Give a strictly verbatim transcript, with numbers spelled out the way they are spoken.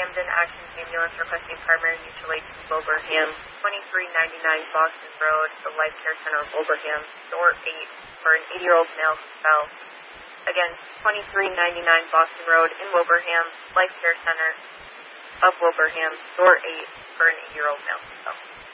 Camden Actions Ambulance requesting primary mutual aid to Wilbraham, twenty-three ninety-nine Boston Road, the Life Care Center of Wilbraham, door eight, for an eighty-year-old male who fell. Again, twenty-three ninety-nine Boston Road in Wilbraham, Life Care Center of Wilbraham, door eight, for an eighty-year-old male who fell.